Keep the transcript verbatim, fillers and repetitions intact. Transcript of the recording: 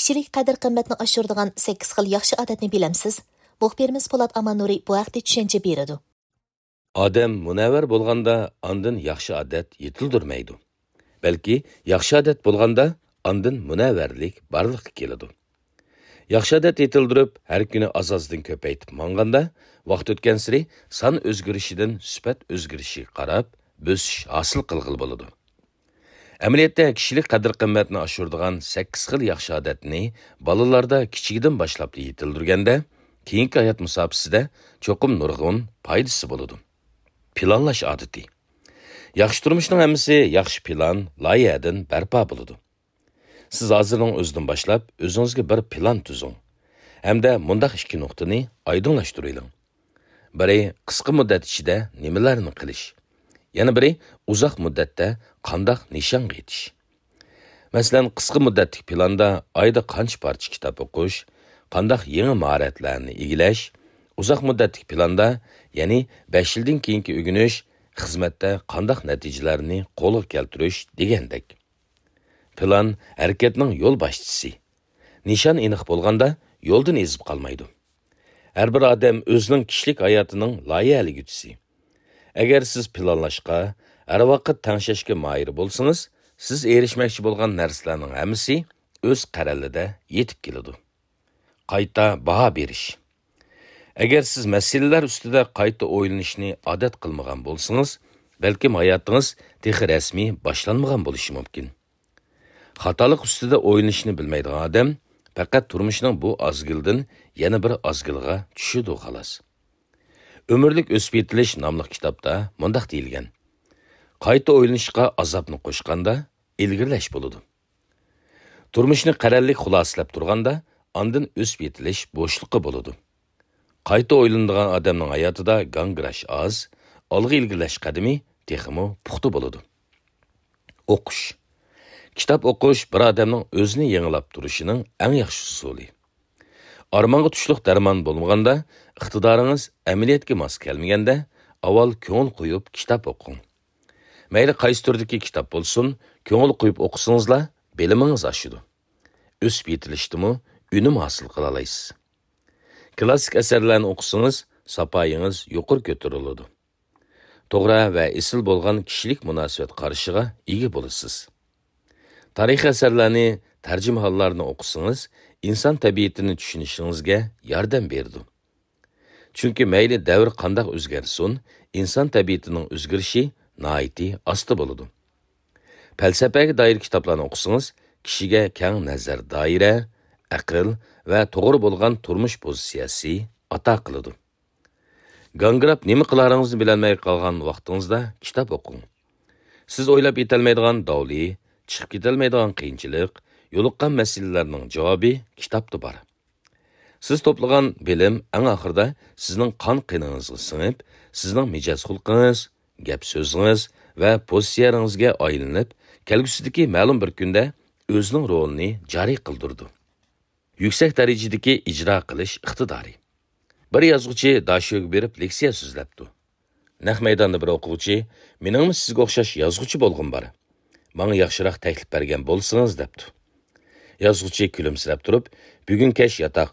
Kishilik qadr-qimmatni oshiradigan sakkiz xil yaxshi odatni bilamsiz? Muxbirimiz Polat Amanuri bu haqda tushuncha beradi. Odam munavvar bo'lganda ondan yaxshi odat yetildirmaydi. Balki yaxshi odat bo'lganda ondan munavvarlik barliqqa keladi. Yaxshi odat yetildirib, har kuni azozdan ko'paytib manganda, vaqt o'tgan sari son o'zgarishidan sifat o'zgarishiga qarab, bo'sish hosil qilg'il bo'ladi. Amaliyotda kishilik qadr-qimmatni oshiradigan sakkiz xil yaxshi odatni bolalarda kichigidan boshlab yetildirganda, keyingi hayot musofasida cho'qim nurg'un foydasi bo'ladi. Planlash odati. Yaxshi turmushning hammasi yaxshi plan, loyihadan barpo bo'ladi. Siz hozirning o'zidan boshlab o'zingizga bir plan tuzing. Hamda mundaq ikki nuqtani oydinlashtiring. Biri qisqa muddat ichida nimalarni qilish, yana biri uzoq muddatda qanday nishonga yetish. Masalan, qisqa muddatlik planda oyda qancha parcha kitob o'qish, qanday yangi mahoratlarni egillash, uzoq muddatlik planda, ya'ni besh yildan keyingi o'rganish, xizmatda qanday natijalarni qo'lga keltirish degandek. Plan harakatning yo'l boshchisi. Nishon aniq bo'lganda yo'ldan ezib qolmaydi. Har bir odam o'zining kishilik hayotining loyihaligisi. Agar siz planlashga, har vaqt tanishishga moyil bo'lsangiz, siz erishmoqchi bo'lgan narsalarning hammasi o'z qarorida yetib keladi. Qayta baho berish. Agar siz masalalar ustida qayta o'ylanishni odat qilmagan bo'lsangiz, balki hayotingiz texi rasmiy boshlanmagan bo'lishi mumkin. Xatolik ustida o'ylanishni bilmaydigan odam faqat turmushning bu ozgildan yana bir ozgilga tushidi xolos. Ömürlük o'sib yetilish nomli kitobda mundaq deyilgan. Qayta o'ylanishga azobni qo'shganda ilgirlash bo'ladi. Turmushni qarorlik xulosalab turganda ondan o'sib yetilish bo'shliqi bo'ladi. Qayta o'ylanadigan odamning hayotida gangrash oz, olg'a ilgirlash qadami texmo puxta bo'ladi. O'qish. Kitob o'qish bir odamning o'zini yangilab turishining eng yaxshi usuli. Armonga tushliq darmon bo'lmaganda, iqtidoringiz amaliyotga mos kelmaganda, avval ko'ngil qo'yib kitob o'qing. Mayli qaysi turdagi kitob bo'lsin, ko'ngil qo'yib o'qisingizlar, bilimingiz oshidi. O'sib yetilishdimi, unum hosil qila olasiz. Klassik asarlarni o'qisangiz, sapoyingiz yuqori ko'tariladi. To'g'ri va esil bo'lgan kishilik munosabat qarashiga ega bo'lasiz. Tarix asarlarni, tarjima hollarni o'qisangiz, inson tabiatini tushunishingizga yordam berdi. Chunki mayli davr qanday o'zgarsin, inson tabiatining o'zgarishi nihoyatda asta bo'ladi. Falsafaga doir kitoblarni o'qisangiz, kishiga keng nazar doira, aql va to'g'ri bo'lgan turmush pozitsiyasi ato qiladi. Gangrab nima qilaringizni bilolmay qolgan vaqtingizda kitob o'qing. Siz o'ylab yetolmaydigan davli, chiqib ketolmaydigan qiyinchilik, yo'liqqan masalalarning javobi kitobda bor. Siz to'plagan bilim eng oxirida sizning qon qiningizga singib, sizning mijoz xulqingiz, gap so'zingiz va pozitsiyaringizga aylanib, kelgusidagi ma'lum bir kunda o'zining rolini joriy qildirdi. Yuksak darajadagi ijro qilish iqtidori. Bir yozuvchi dashoga berib leksiya so'zlabdi. Naq maydonda bir o'quvchi, "Meningmi sizga o'xshash yozuvchi bo'lg'im bor. Menga yaxshiroq taklif bergan bo'lsangiz" debdi. Yozuvchi kulimsirab turib, "Bugun kech yotoq